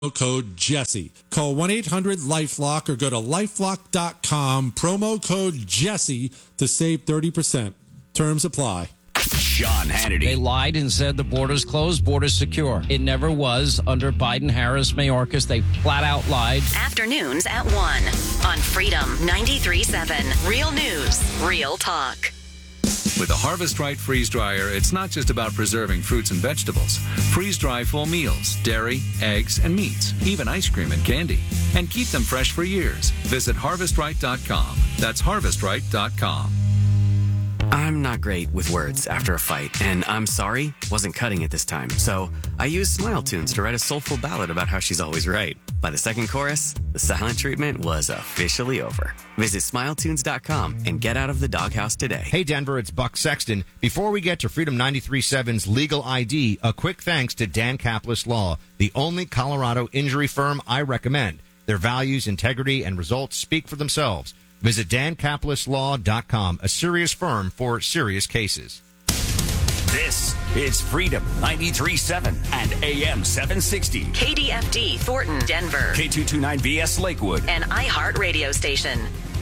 code Jesse. Call 1-800-LifeLock or go to lifelock.com, promo code Jesse to save 30%. Terms apply. Sean Hannity. They lied and said the border's closed, border's secure. It never was under Biden, Harris, Mayorkas. They flat out lied. Afternoons at 1 on Freedom 93.7. Real news, real talk. With the Harvest Right freeze dryer, it's not just about preserving fruits and vegetables. Freeze dry full meals, dairy, eggs, and meats, even ice cream and candy. And keep them fresh for years. Visit harvestright.com. That's harvestright.com. I'm not great with words after a fight, and I'm sorry wasn't cutting it this time. So I used Smile Tunes to write a soulful ballad about how she's always right. By the second chorus, the silent treatment was officially over. Visit smiletunes.com and get out of the doghouse today. Hey, Denver, it's Buck Sexton. Before we get to Freedom 93.7's Legal ID, a quick thanks to Dan Caplis Law, the only Colorado injury firm I recommend. Their values, integrity, and results speak for themselves. Visit dancaplisLaw.com, a serious firm for serious cases. This is Freedom 93.7 and AM 760. KDFD Thornton, Denver. K229BS Lakewood. An iHeart radio station.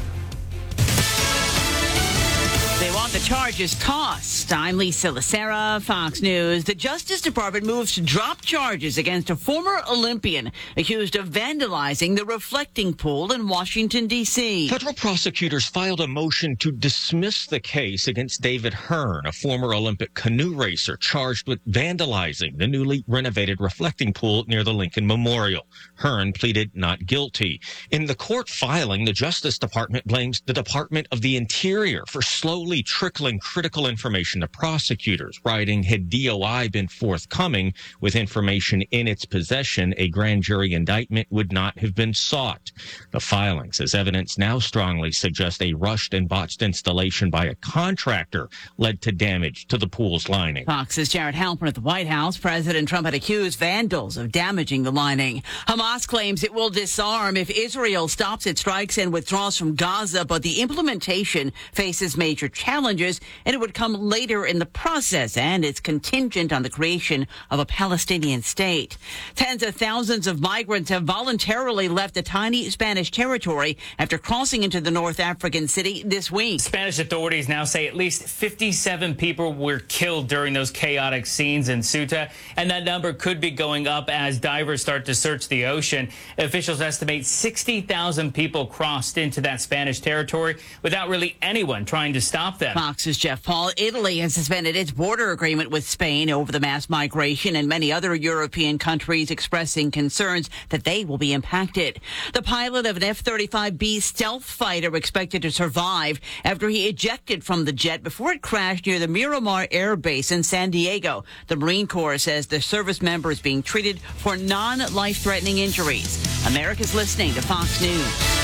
They want the charges tossed. I'm Lisa Lacera, Fox News. The Justice Department moves to drop charges against a former Olympian accused of vandalizing the reflecting pool in Washington, D.C. Federal prosecutors filed a motion to dismiss the case against David Hearn, a former Olympic canoe racer charged with vandalizing the newly renovated reflecting pool near the Lincoln Memorial. Hearn pleaded not guilty. In the court filing, the Justice Department blames the Department of the Interior for slowly trickling critical information to prosecutors, writing, had DOI been forthcoming with information in its possession, a grand jury indictment would not have been sought. The filing says evidence now strongly suggests a rushed and botched installation by a contractor led to damage to the pool's lining. Fox's Jared Halpern at the White House. President Trump had accused vandals of damaging the lining. Hamas claims it will disarm if Israel stops its strikes and withdraws from Gaza, but the implementation faces major challenges, and it would come later in the process, and it's contingent on the creation of a Palestinian state. Tens of thousands of migrants have voluntarily left the tiny Spanish territory after crossing into the North African city this week. Spanish authorities now say at least 57 people were killed during those chaotic scenes in Ceuta, and that number could be going up as divers start to search the ocean. Officials estimate 60,000 people crossed into that Spanish territory without really anyone trying to stop them. Fox's Jeff Paul. Italy has suspended its border agreement with Spain over the mass migration, and many other European countries expressing concerns that they will be impacted. The pilot of an F-35B stealth fighter expected to survive after he ejected from the jet before it crashed near the Miramar Air Base in San Diego. The Marine Corps says the service member is being treated for non-life-threatening injuries. America's listening to Fox News.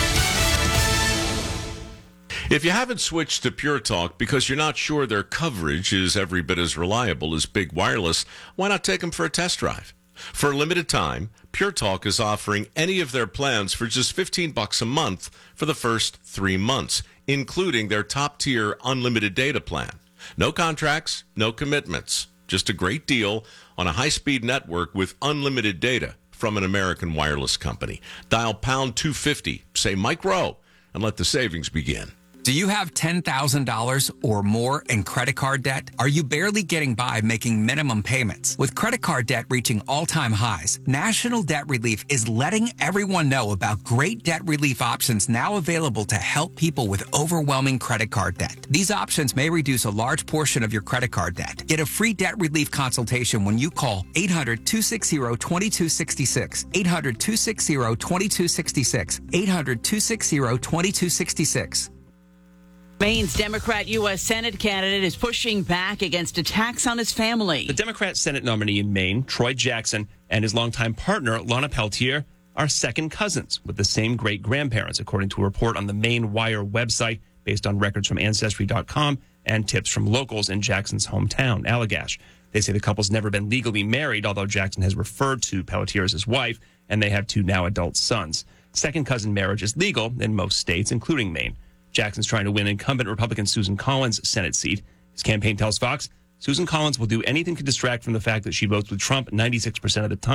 If you haven't switched to Pure Talk because you're not sure their coverage is every bit as reliable as Big Wireless, why not take them for a test drive? For a limited time, Pure Talk is offering any of their plans for just $15 a month for the first 3 months, including their top-tier unlimited data plan. No contracts, no commitments, just a great deal on a high-speed network with unlimited data from an American wireless company. Dial pound 250, say Mike Rowe, and let the savings begin. Do you have $10,000 or more in credit card debt? Are you barely getting by making minimum payments? With credit card debt reaching all-time highs, National Debt Relief is letting everyone know about great debt relief options now available to help people with overwhelming credit card debt. These options may reduce a large portion of your credit card debt. Get a free debt relief consultation when you call 800-260-2266, 800-260-2266, 800-260-2266. Maine's Democrat U.S. Senate candidate is pushing back against attacks on his family. The Democrat Senate nominee in Maine, Troy Jackson, and his longtime partner, Lana Peltier, are second cousins with the same great-grandparents, according to a report on the Maine Wire website based on records from Ancestry.com and tips from locals in Jackson's hometown, Allagash. They say the couple's never been legally married, although Jackson has referred to Peltier as his wife, and they have 2 now adult sons. Second cousin marriage is legal in most states, including Maine. Jackson's trying to win incumbent Republican Susan Collins' Senate seat. His campaign tells Fox Susan Collins will do anything to distract from the fact that she votes with Trump 96% of the time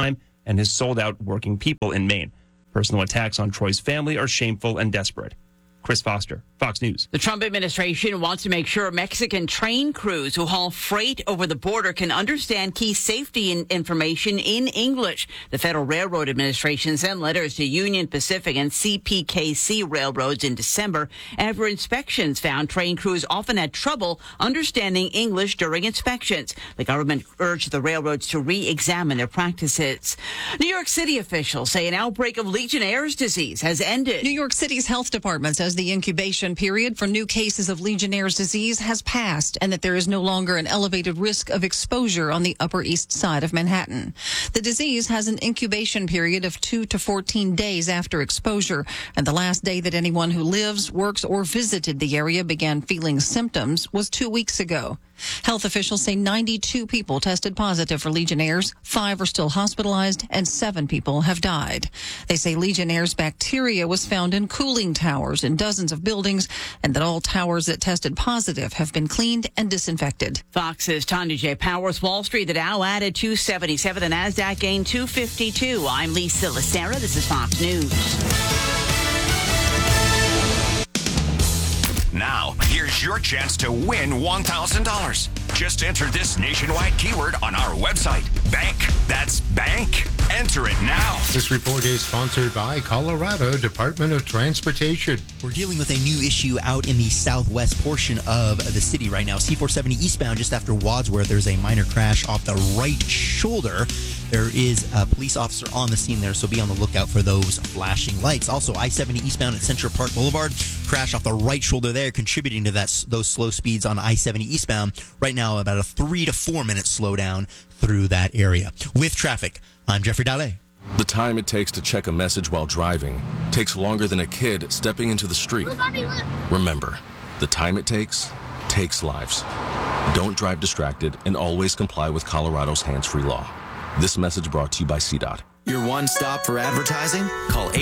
and has sold out working people in Maine. Personal attacks on Troy's family are shameful and desperate. Chris Foster, Fox News. The Trump administration wants to make sure Mexican train crews who haul freight over the border can understand key safety information in English. The Federal Railroad Administration sent letters to Union Pacific and CPKC railroads in December after inspections found train crews often had trouble understanding English during inspections. The government urged the railroads to re-examine their practices. New York City officials say an outbreak of Legionnaire's disease has ended. New York City's health department says the incubation period for new cases of Legionnaire's disease has passed and that there is no longer an elevated risk of exposure on the Upper East Side of Manhattan. The disease has an incubation period of 2 to 14 days after exposure, and the last day that anyone who lives, works, or visited the area began feeling symptoms was 2 weeks ago. Health officials say 92 people tested positive for Legionnaire's, 5 are still hospitalized, and 7 people have died. They say Legionnaire's bacteria was found in cooling towers in dozens of buildings, and that all towers that tested positive have been cleaned and disinfected. Fox's Tanya J. Powers. Wall Street, the Dow added 277, the NASDAQ gained 252. I'm Lisa Lacera. This is Fox News. Now, here's your chance to win $1,000. Just enter this nationwide keyword on our website. Bank. That's bank. Enter it now. This report is sponsored by Colorado Department of Transportation. We're dealing with a new issue out in the southwest portion of the city right now. C-470 eastbound just after Wadsworth. There's a minor crash off the right shoulder. There is a police officer on the scene there, so be on the lookout for those flashing lights. Also, I-70 eastbound at Central Park Boulevard. Crash off the right shoulder there, contributing to those slow speeds on I-70 eastbound. Right now, about a 3 to 4 minute slowdown through that area. With traffic, I'm Jeffrey Dallet. The time it takes to check a message while driving takes longer than a kid stepping into the street. Remember, the time it takes lives. Don't drive distracted and always comply with Colorado's hands-free law. This message brought to you by CDOT. Your one stop for advertising? Call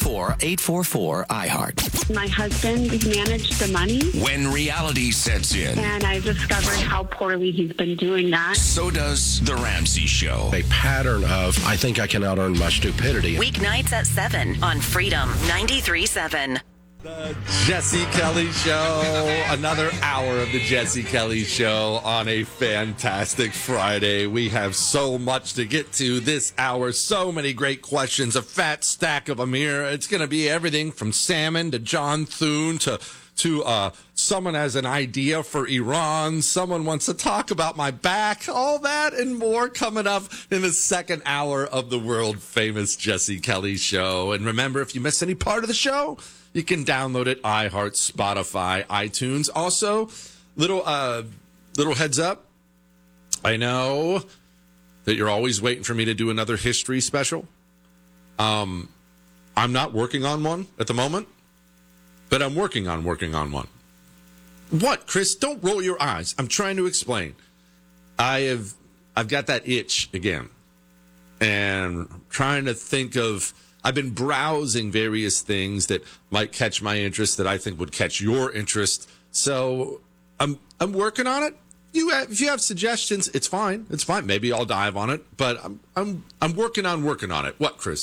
844-844-iHeart. My husband managed the money. When reality sets in. And I discovered how poorly he's been doing that. So does The Ramsey Show. A pattern of, I think I can out-earn my stupidity. Weeknights at 7 on Freedom 93.7. The Jesse Kelly Show, another hour of the Jesse Kelly Show on a fantastic Friday. We have so much to get to this hour, so many great questions, a fat stack of them here. It's going to be everything from salmon to John Thune to someone has an idea for Iran. Someone wants to talk about my back. All that and more coming up in the second hour of the world-famous Jesse Kelly Show. And remember, if you miss any part of the show, you can download it, iHeart, Spotify, iTunes. Also, little heads up. I know that you're always waiting for me to do another history special. I'm not working on one at the moment, but I'm working on one. What, Chris? Don't roll your eyes. I'm trying to explain. I've got that itch again, and I'm trying to think of. I've been browsing various things that might catch my interest, that I think would catch your interest. So I'm working on it. If you have suggestions, it's fine. It's fine. Maybe I'll dive on it, but I'm working on it. What, Chris?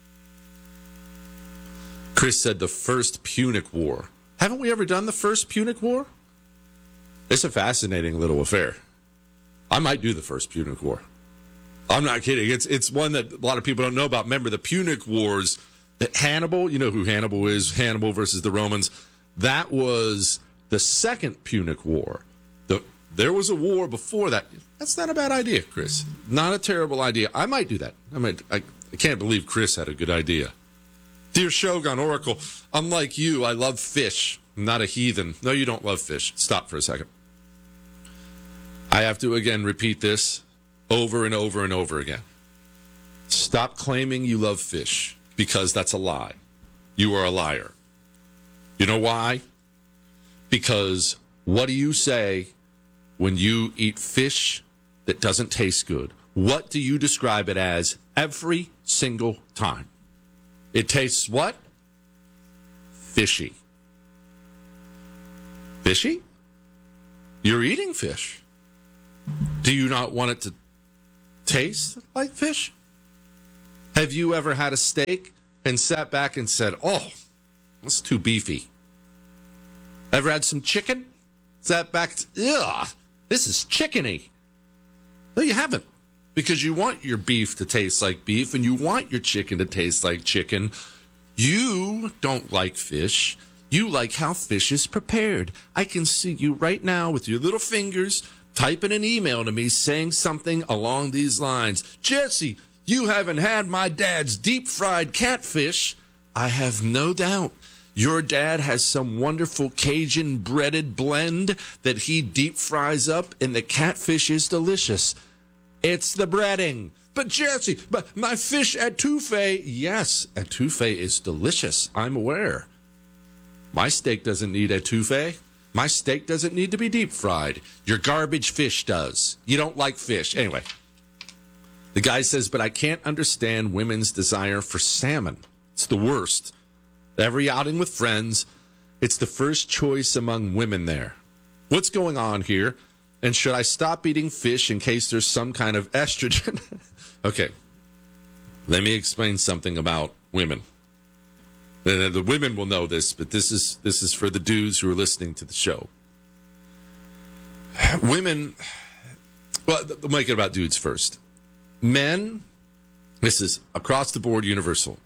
Chris said the First Punic War. Haven't we ever done the First Punic War? It's a fascinating little affair. I might do the First Punic War. I'm not kidding. It's one that a lot of people don't know about. Remember the Punic Wars, that Hannibal, you know who Hannibal is, Hannibal versus the Romans. That was the Second Punic War. There was a war before that. That's not a bad idea, Chris. Not a terrible idea. I might do that. I can't believe Chris had a good idea. Dear Shogun Oracle, unlike you, I love fish. I'm not a heathen. No, you don't love fish. Stop for a second. I have to, again, repeat this over and over and over again. Stop claiming you love fish, because that's a lie. You are a liar. You know why? Because what do you say when you eat fish that doesn't taste good? What do you describe it as every single time? It tastes what? Fishy. Fishy? You're eating fish. Do you not want it to taste like fish? Have you ever had a steak and sat back and said, oh, that's too beefy? Ever had some chicken? Sat back, ugh, this is chickeny. No, you haven't. Because you want your beef to taste like beef and you want your chicken to taste like chicken. You don't like fish. You like how fish is prepared. I can see you right now with your little fingers typing an email to me saying something along these lines. Jesse, you haven't had my dad's deep-fried catfish. I have no doubt your dad has some wonderful Cajun breaded blend that he deep fries up, and the catfish is delicious. It's the breading. But Jesse, but my fish etouffee, yes, etouffee is delicious. I'm aware. My steak doesn't need etouffee. My steak doesn't need to be deep fried. Your garbage fish does. You don't like fish. Anyway, the guy says, but I can't understand women's desire for salmon. It's the worst. Every outing with friends, it's the first choice among women there. What's going on here? And should I stop eating fish in case there's some kind of estrogen? Okay, let me explain something about women. The women will know this, but this is for the dudes who are listening to the show. Women, well, we'll make it about dudes first. Men, this is across the board universal.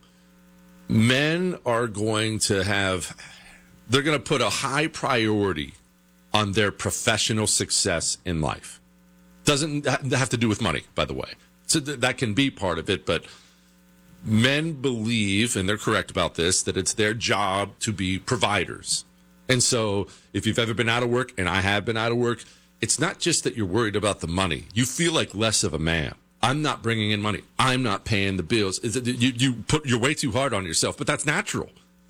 Men are going to they're going to put a high priority on their professional success in life. Doesn't have to do with money, by the way. So that can be part of it, but men believe, and they're correct about this, that it's their job to be providers. And so if you've ever been out of work, and I have been out of work, it's not just that you're worried about the money. You feel like less of a man. I'm not bringing in money. I'm not paying the bills. You're way too hard on yourself, but that's natural.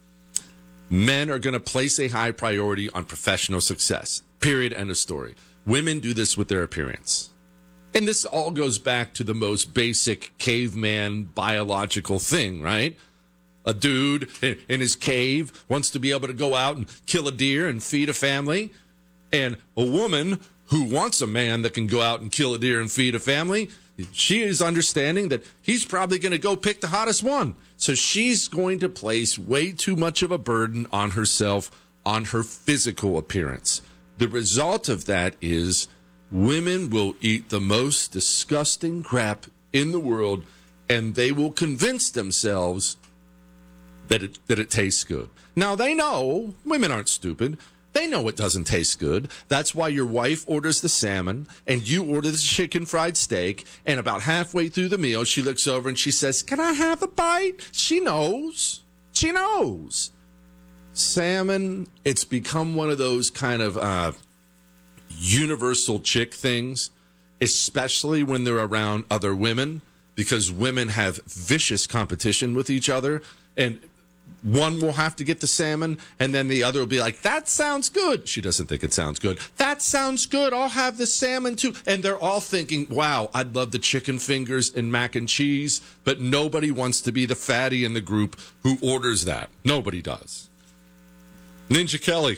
Men are going to place a high priority on professional success. Period. End of story. Women do this with their appearance. And this all goes back to the most basic caveman biological thing, right? A dude in his cave wants to be able to go out and kill a deer and feed a family. And a woman who wants a man that can go out and kill a deer and feed a family, she is understanding that he's probably going to go pick the hottest one. So she's going to place way too much of a burden on herself, on her physical appearance. The result of that is women will eat the most disgusting crap in the world, and they will convince themselves that it tastes good. Now, they know, women aren't stupid. They know it doesn't taste good. That's why your wife orders the salmon and you order the chicken fried steak. And about halfway through the meal, she looks over and she says, "Can I have a bite?" She knows. She knows. Salmon, it's become one of those kind of universal chick things, especially when they're around other women, because women have vicious competition with each other. And one will have to get the salmon, and then the other will be like, "That sounds good." She doesn't think it sounds good. "That sounds good. I'll have the salmon too." And they're all thinking, "Wow, I'd love the chicken fingers and mac and cheese," but nobody wants to be the fatty in the group who orders that. Nobody does. Ninja Kelly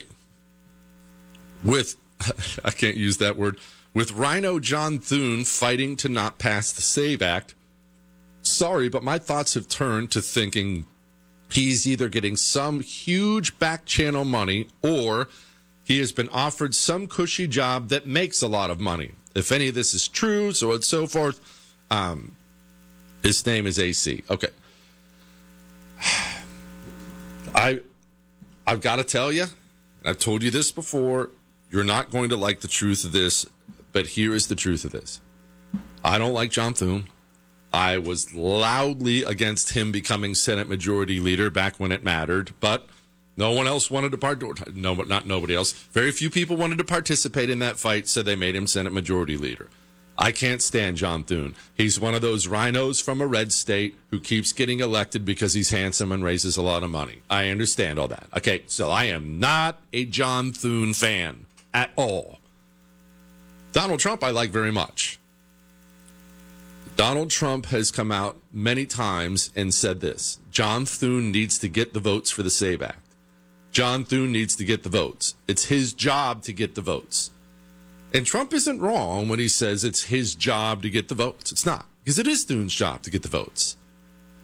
with, I can't use that word, with Rhino John Thune fighting to not pass the SAVE Act. Sorry, but my thoughts have turned to thinking he's either getting some huge back channel money or he has been offered some cushy job that makes a lot of money. If any of this is true, so on and so forth, his name is AC. Okay. I've got to tell you, I've told you this before, you're not going to like the truth of this, but here is the truth of this. I don't like John Thune. I was loudly against him becoming Senate Majority Leader back when it mattered, but no one else wanted to not nobody else. Very few people wanted to participate in that fight, so they made him Senate Majority Leader. I can't stand John Thune. He's one of those rhinos from a red state who keeps getting elected because he's handsome and raises a lot of money. I understand all that. Okay, so I am not a John Thune fan at all. Donald Trump I like very much. Donald Trump has come out many times and said this: John Thune needs to get the votes for the SAVE Act. John Thune needs to get the votes. It's his job to get the votes. And Trump isn't wrong when he says it's his job to get the votes. It's not, because it is Thune's job to get the votes.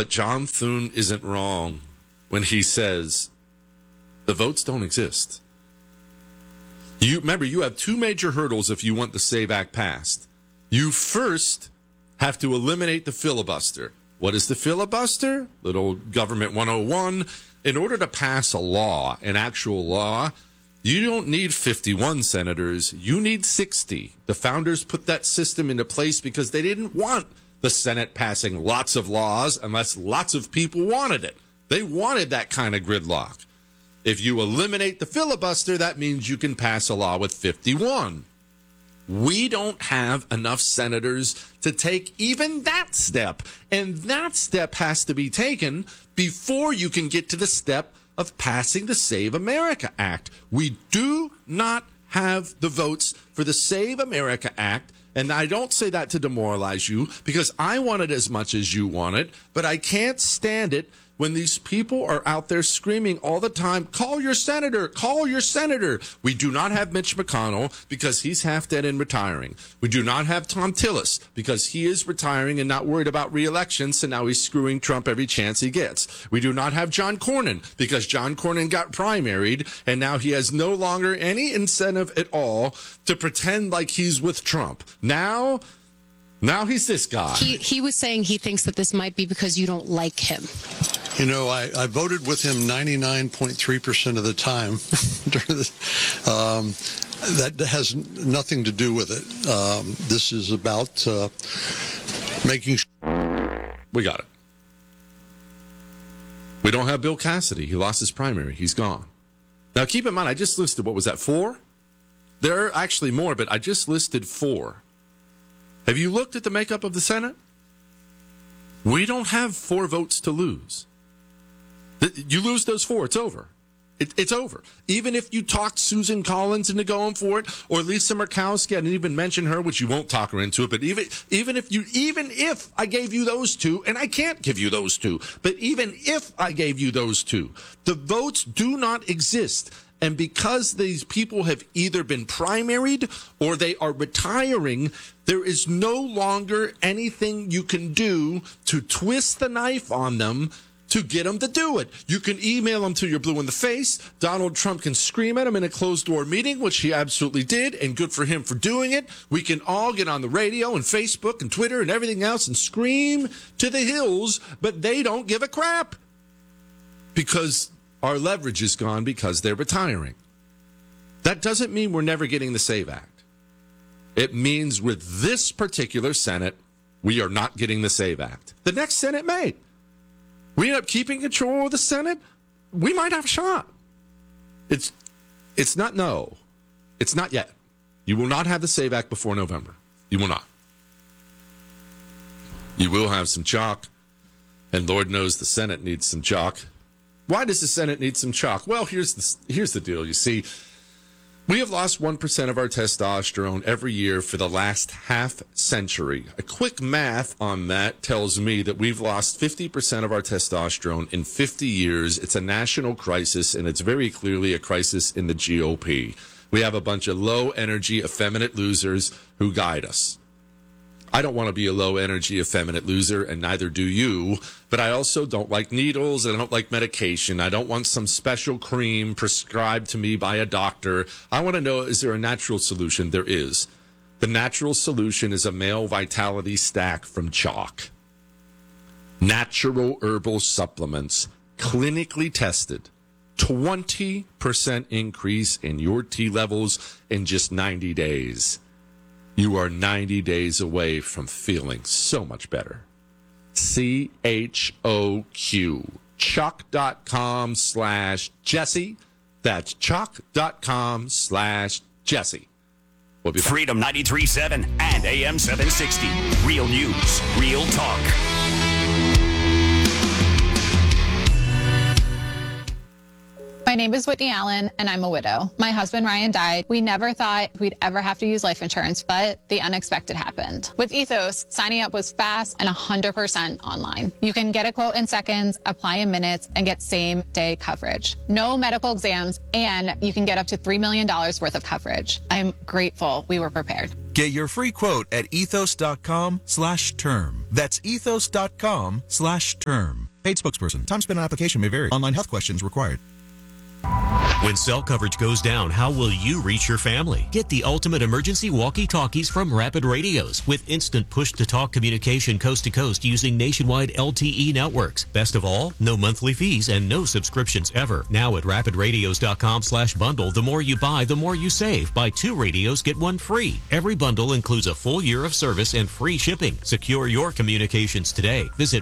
But John Thune isn't wrong when he says the votes don't exist. Remember, you have two major hurdles if you want the SAVE Act passed. You first have to eliminate the filibuster. What is the filibuster? Little government 101. In order to pass a law, an actual law, you don't need 51 senators. You need 60. The founders put that system into place because they didn't want the Senate passing lots of laws unless lots of people wanted it. They wanted that kind of gridlock. If you eliminate the filibuster, that means you can pass a law with 51. We don't have enough senators to take even that step. And that step has to be taken before you can get to the step of passing the Save America Act. We do not have the votes for the Save America Act. And I don't say that to demoralize you, because I want it as much as you want it, but I can't stand it when these people are out there screaming all the time, call your senator, call your senator. We do not have Mitch McConnell because he's half dead and retiring. We do not have Tom Tillis because he is retiring and not worried about re-election, so now he's screwing Trump every chance he gets. We do not have John Cornyn because John Cornyn got primaried and now he has no longer any incentive at all to pretend like he's with Trump. Now he's this guy. He was saying he thinks that this might be because you don't like him. You know, I voted with him 99.3% of the time. That has nothing to do with it. This is about making sure. We got it. We don't have Bill Cassidy. He lost his primary. He's gone. Now, keep in mind, I just listed, what was that, 4? There are actually more, but I just listed 4. Have you looked at the makeup of the Senate? We don't have 4 votes to lose. You lose those 4, it's over. It's over. Even if you talk Susan Collins into going for it, or Lisa Murkowski, I didn't even mention her, which you won't talk her into it, but even if I gave you those 2, and I can't give you those 2, but even if I gave you those 2, the votes do not exist. And because these people have either been primaried or they are retiring, there is no longer anything you can do to twist the knife on them to get them to do it. You can email them till you're blue in the face. Donald Trump can scream at them in a closed-door meeting, which he absolutely did, and good for him for doing it. We can all get on the radio and Facebook and Twitter and everything else and scream to the hills, but they don't give a crap because our leverage is gone because they're retiring. That doesn't mean we're never getting the SAVE Act. It means with this particular Senate, we are not getting the SAVE Act. The next Senate may. We end up keeping control of the Senate, we might have a shot. It's not no. It's not yet. You will not have the SAVE Act before November. You will not. You will have some chalk, and Lord knows the Senate needs some chalk. Why does the Senate need some chalk? Well, here's the deal. You see, we have lost 1% of our testosterone every year for the last half century. A quick math on that tells me that we've lost 50% of our testosterone in 50 years. It's a national crisis, and it's very clearly a crisis in the GOP. We have a bunch of low-energy, effeminate losers who guide us. I don't want to be a low-energy, effeminate loser, and neither do you, but I also don't like needles, and I don't like medication. I don't want some special cream prescribed to me by a doctor. I want to know, is there a natural solution? There is. The natural solution is a male vitality stack from Chalk. Natural herbal supplements, clinically tested. 20% increase in your T levels in just 90 days. You are 90 days away from feeling so much better. CHOQ. Chalk.com/Jesse. That's chalk.com/Jesse. We'll be back. Freedom 93.7 and AM 760. Real news, real talk. My name is Whitney Allen, and I'm a widow. My husband, Ryan, died. We never thought we'd ever have to use life insurance, but the unexpected happened. With Ethos, signing up was fast and 100% online. You can get a quote in seconds, apply in minutes, and get same-day coverage. No medical exams, and you can get up to $3 million worth of coverage. I'm grateful we were prepared. Get your free quote at ethos.com/term. That's ethos.com/term. Paid spokesperson. Time spent on application may vary. Online health questions required. When cell coverage goes down, how will you reach your family? Get the ultimate emergency walkie-talkies from Rapid Radios with instant push-to-talk communication coast to coast using nationwide LTE networks. Best of all, no monthly fees and no subscriptions ever. Now at rapidradios.com/bundle, the more you buy, the more you save. Buy 2 radios, get 1 free. Every bundle includes a full year of service and free shipping. Secure your communications today. Visit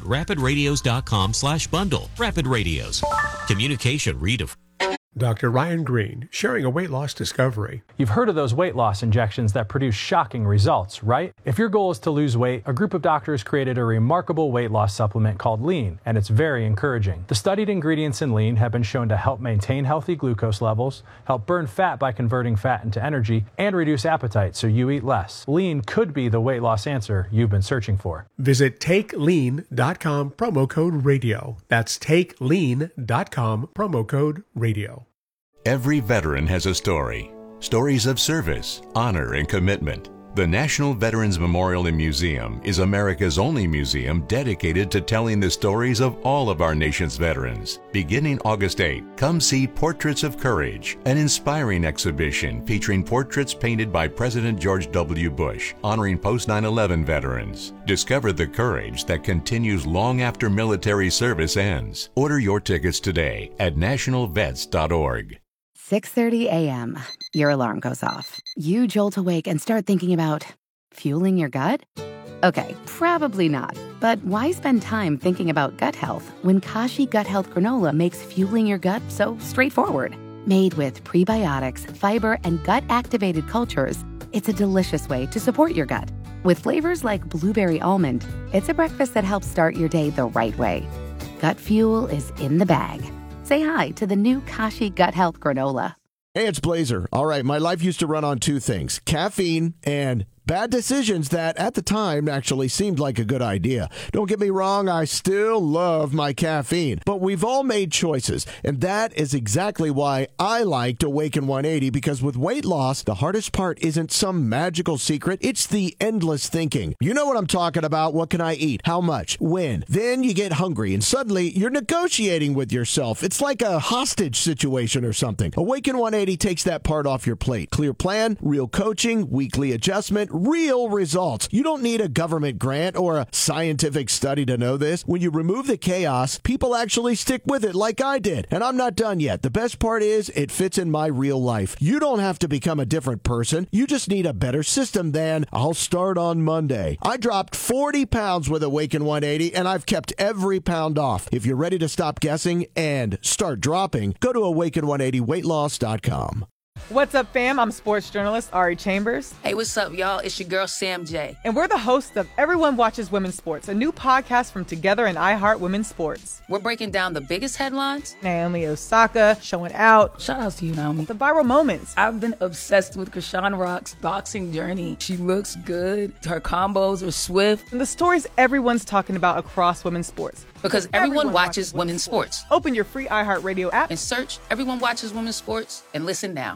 rapidradios.com/bundle. Rapid Radios. Communication redefined. Dr. Ryan Green, sharing a weight loss discovery. You've heard of those weight loss injections that produce shocking results, right? If your goal is to lose weight, a group of doctors created a remarkable weight loss supplement called Lean, and it's very encouraging. The studied ingredients in Lean have been shown to help maintain healthy glucose levels, help burn fat by converting fat into energy, and reduce appetite so you eat less. Lean could be the weight loss answer you've been searching for. Visit TakeLean.com, promo code radio. That's TakeLean.com, promo code radio. Every veteran has a story. Stories of service, honor, and commitment. The National Veterans Memorial and Museum is America's only museum dedicated to telling the stories of all of our nation's veterans. Beginning August 8, come see Portraits of Courage, an inspiring exhibition featuring portraits painted by President George W. Bush, honoring post-9/11 veterans. Discover the courage that continues long after military service ends. Order your tickets today at nationalvets.org. 6:30 a.m. Your alarm goes off. You jolt awake and start thinking about fueling your gut? Okay, probably not. But why spend time thinking about gut health when Kashi Gut Health Granola makes fueling your gut so straightforward? Made with prebiotics, fiber, and gut-activated cultures, it's a delicious way to support your gut. With flavors like blueberry almond, it's a breakfast that helps start your day the right way. Gut fuel is in the bag. Say hi to the new Kashi Gut Health Granola. Hey, it's Blazer. All right, my life used to run on 2 things, caffeine and bad decisions that at the time actually seemed like a good idea. Don't get me wrong, I still love my caffeine, but we've all made choices, and that is exactly why I liked Awaken 180, because with weight loss, the hardest part isn't some magical secret, it's the endless thinking. You know what I'm talking about. What can I eat? How much? When? Then you get hungry, and suddenly you're negotiating with yourself. It's like a hostage situation or something. Awaken 180 takes that part off your plate. Clear plan, real coaching, weekly adjustment, real results. You don't need a government grant or a scientific study to know this. When you remove the chaos, people actually stick with it like I did. And I'm not done yet. The best part is it fits in my real life. You don't have to become a different person. You just need a better system than I'll start on Monday. I dropped 40 pounds with Awaken 180 and I've kept every pound off. If you're ready to stop guessing and start dropping, go to awaken180weightloss.com. What's up, fam? I'm sports journalist Ari Chambers. Hey, what's up, y'all? It's your girl, Sam J. And we're the hosts of Everyone Watches Women's Sports, a new podcast from Together and iHeart Women's Sports. We're breaking down the biggest headlines. Naomi Osaka showing out. Shout out to you, Naomi. The viral moments. I've been obsessed with Krishan Rock's boxing journey. She looks good. Her combos are swift. And the stories everyone's talking about across women's sports. Because everyone watches women's sports. Open your free iHeartRadio app and search Everyone Watches Women's Sports and listen now.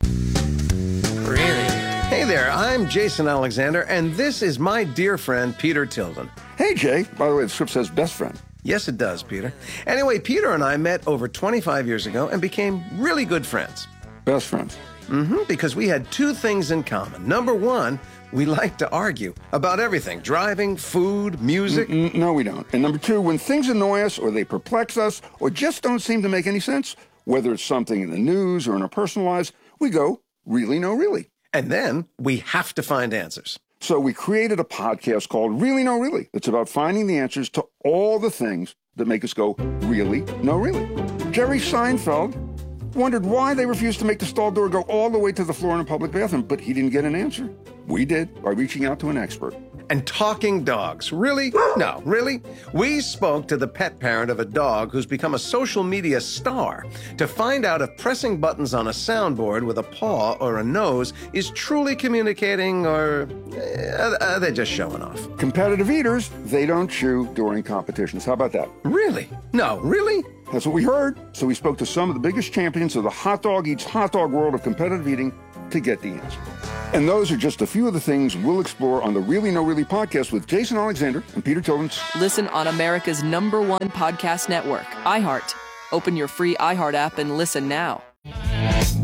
Really? Hey there, I'm Jason Alexander, and this is my dear friend, Peter Tilden. Hey, Jay. By the way, the script says best friend. Yes, it does, Peter. Anyway, Peter and I met over 25 years ago and became really good friends. Best friends? Because we had 2 things in common. Number 1, we like to argue about everything. Driving, food, music. No, we don't. And number 2, when things annoy us or they perplex us or just don't seem to make any sense, whether it's something in the news or in our personal lives, we go, really, no, really. And then we have to find answers. So we created a podcast called Really, No, Really. It's about finding the answers to all the things that make us go, really, no, really. Jerry Seinfeld wondered why they refused to make the stall door go all the way to the floor in a public bathroom, but he didn't get an answer. We did by reaching out to an expert. And talking dogs. Really? No, really? We spoke to the pet parent of a dog who's become a social media star to find out if pressing buttons on a soundboard with a paw or a nose is truly communicating or are they just showing off? Competitive eaters, they don't chew during competitions. How about that? Really? No, really? That's what we heard. So we spoke to some of the biggest champions of the hot dog eats hot dog world of competitive eating to get the answer. And those are just a few of the things we'll explore on the Really No Really podcast with Jason Alexander and Peter Tillins. Listen on America's #1 podcast network, iHeart. Open your free iHeart app and listen now.